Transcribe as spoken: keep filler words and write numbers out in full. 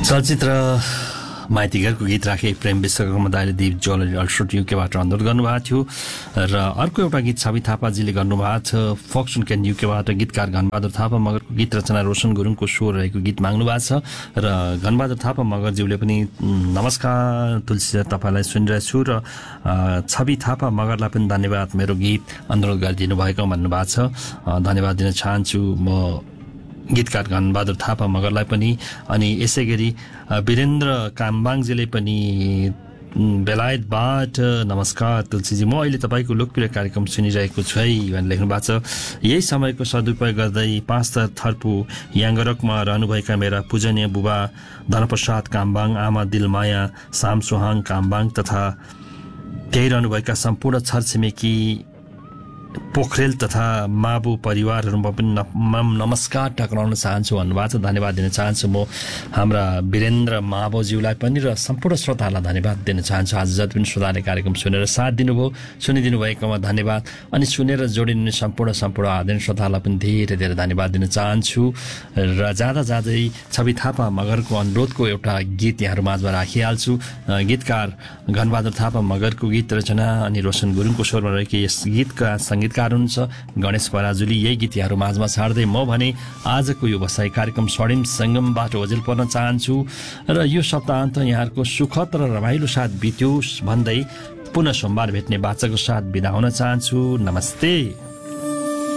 चलचित्र माइतीघरको गीत राखे प्रेम विश्वकर्मा दाइले दीप ज्वेलरी अल्ट्रोट युकेबाट अनुरोध गर्नुभएको थियो र अर्को एउटा गीत छवि थापाजीले गर्नुभएको छ फक्सन क्यान युकेबाट गीतकार घनबहादुर थापा मगरको गीत रचना रोशन गुरुङको स्वर रहेको गीत माग्नु भएको छ र घनबहादुर थापा मगरज्यूले पनि नमस्कार तुलसी तपाईँलाई सुनिरहेको छु र छवि थापा मगरलाई पनि धन्यवाद मेरो गीत अनुरोध गरिदिनु भएको भन्नुभएको छ धन्यवाद दिन चाहन्छु म गीतकार घनबहादुर थापा मगरलाई पनि अनि यसै गरी वीरेन्द्र कामबाङजीले पनि बेलायतबाट नमस्कार तुलसीजी म अहिले तपाईँको लोकप्रिय कार्यक्रम सुनिरहेको छु है भनेर लेख्नु भएको छ यही समयको सदुपयोग गर्दै पाँच थर्पु याङ्गरकमा रहनुभएका मेरा पूजनीय बुबा धनप्रसाद कामबाङ आमा दिलमाया साम सोहाङ कामबाङ तथा त्यही रहनुभएका सम्पूर्ण छरछिमेकी पोखरेल तथा माबु परिवारहरूमा पनि नमस्कार टक्राउन चाहन्छु भन्नुभएको छ धन्यवाद दिन चाहन्छु म हाम्रा वीरेन्द्र माबुज्यूलाई पनि र सम्पूर्ण श्रोताहरूलाई धन्यवाद दिन चाहन्छु आज जति पनि श्रोताले कार्यक्रम सुनेर साथ दिनुभयो सुनिदिनु भएकोमा धन्यवाद अनि सुनेर जोडिने सम्पूर्ण सम्पूर्ण आदरणीय श्रोतालाई पनि धेरै धेरै धन्यवाद दिन चाहन्छु र जाँदा जाँदै छवि थापा मगरको अनुरोधको एउटा गीत यहाँहरू माझमा राखिहाल्छु गीतकार घनबहादुर थापा मगरको गीत रचना अनि रोशन गुरुङको स्वरमा रहेको यस गीतका संगीतकार हुनुहुन्छ गणेश पराजुली यही गीत यहाँहरू माझमा छाड्दै म भने आजको यो बसाइ कार्यक्रम स्वर्णिम सङ्गमबाट ओझेल पर्न चाहन्छु र यो सप्ताहन्त यहाँहरूको सुखद र रमाइलो साथ बित्योस् भन्दै पुनः सोमबार भेट्ने बाचाको साथ बिदा हुन चाहन्छु नमस्ते।